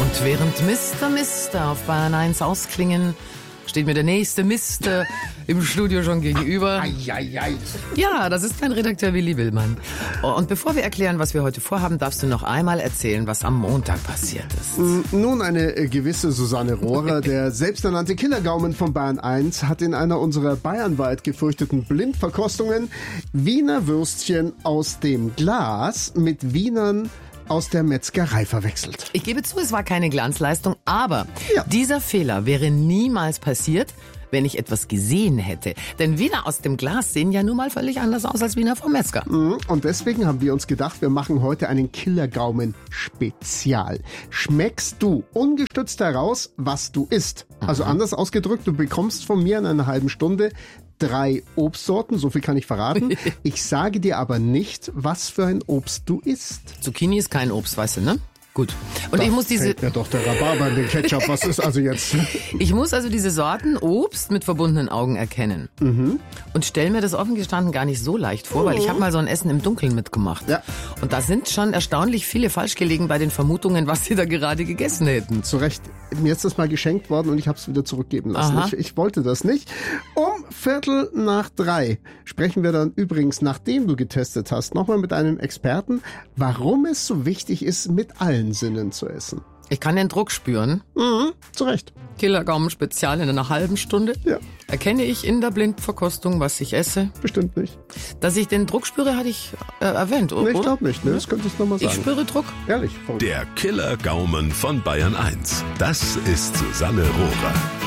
Und während Mister auf Bayern 1 ausklingen, steht mir der nächste Mister im Studio schon gegenüber. Ja, das ist mein Redakteur Willi Willmann. Und bevor wir erklären, was wir heute vorhaben, darfst du noch einmal erzählen, was am Montag passiert ist. Nun, eine gewisse Susanne Rohrer, der selbsternannte Killergaumen von Bayern 1, hat in einer unserer bayernweit gefürchteten Blindverkostungen Wiener Würstchen aus dem Glas mit Wienern aus der Metzgerei verwechselt. Ich gebe zu, es war keine Glanzleistung, aber dieser Fehler wäre niemals passiert, wenn ich etwas gesehen hätte. Denn Wiener aus dem Glas sehen ja nun mal völlig anders aus als Wiener vom Metzger. Und deswegen haben wir uns gedacht, wir machen heute einen Killergaumen-Spezial. Schmeckst du ungestützt heraus, was du isst? Also anders ausgedrückt, du bekommst von mir in einer halben Stunde 3 Obstsorten, so viel kann ich verraten. Ich sage dir aber nicht, was für ein Obst du isst. Zucchini ist kein Obst, weißt du, ne? Gut. Und ich muss fällt mir doch der Rhabarber in den Ketchup. Was ist also jetzt? Ich muss also diese Sorten Obst mit verbundenen Augen erkennen. Und stell mir das offen gestanden gar nicht so leicht vor, weil ich habe mal so ein Essen im Dunkeln mitgemacht. Ja. Und da sind schon erstaunlich viele falsch gelegen bei den Vermutungen, was sie da gerade gegessen hätten. Zu Recht. Mir ist das mal geschenkt worden und ich habe es wieder zurückgeben lassen. Ich wollte das nicht. Um 2:45 sprechen wir dann übrigens, nachdem du getestet hast, nochmal mit einem Experten, warum es so wichtig ist, mit allen Sinnen zu essen. Ich kann den Druck spüren. Zu Recht. Killergaumen-Spezial in einer halben Stunde. Ja. Erkenne ich in der Blindverkostung, was ich esse? Bestimmt nicht. Dass ich den Druck spüre, hatte ich erwähnt, oder? Nee, ich glaube nicht. Ne? Das könntest du nochmal sagen. Ich spüre Druck. Ehrlich. Der Killergaumen von Bayern 1. Das ist Susanne Rohrer.